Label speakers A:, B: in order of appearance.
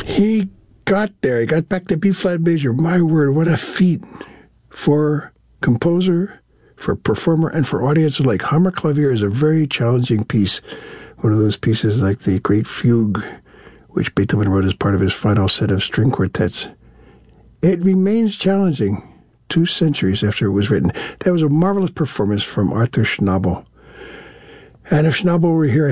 A: He got there. He got back to B-flat major. My word, what a feat for composer, for performer, and for audience alike. Hammerklavier is a very challenging piece. One of those pieces like the Great Fugue, which Beethoven wrote as part of his final set of string quartets. It remains challenging 2 centuries after it was written. That was a marvelous performance from Arthur Schnabel. And if Schnabel were here,